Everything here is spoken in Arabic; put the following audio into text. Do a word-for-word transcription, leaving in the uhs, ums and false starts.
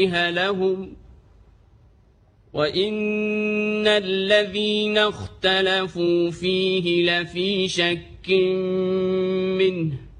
لهم وإن الذين اختلفوا فيه لفي شك منه